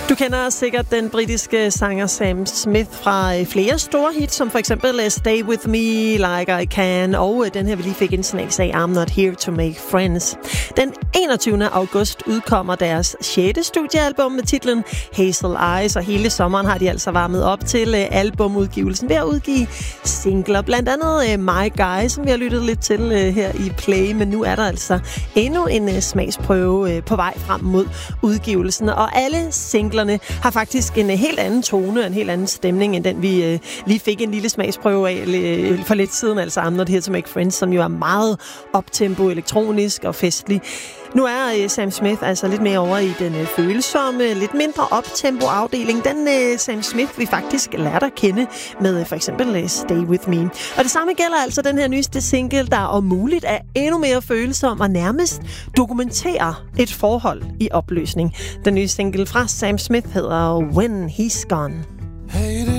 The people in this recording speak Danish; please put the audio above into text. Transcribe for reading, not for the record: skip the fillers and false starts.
Du kender sikkert den britiske sanger Sam Smith fra flere store hits, som for eksempel Stay With Me, Like I Can, og den her, vi lige fik en snas af, I'm Not Here To Make Friends. Den 21. august udkommer deres 6. studiealbum med titlen Hazel Eyes, og hele sommeren har de altså varmet op til albumudgivelsen ved at udgive singler. Blandt andet My Guy, som vi har lyttet lidt til her i Play, men nu er der altså endnu en smagsprøve på vej frem mod udgivelsen, og alle singlerne har faktisk en helt anden tone, en helt anden stemning, end den vi lige fik en lille smagsprøve af for lidt siden, altså I'm Not Here To Make Friends, som jo er meget optempo, elektronisk og festlig. Nu er Sam Smith altså lidt mere over i den følsomme, lidt mindre optempo-afdeling. Den Sam Smith, vi faktisk lærte at kende med for eksempel Stay With Me. Og det samme gælder altså den her nyeste single, der om muligt er endnu mere følsom og nærmest dokumenterer et forhold i opløsning. Den nye single fra Sam Smith hedder When He's Gone.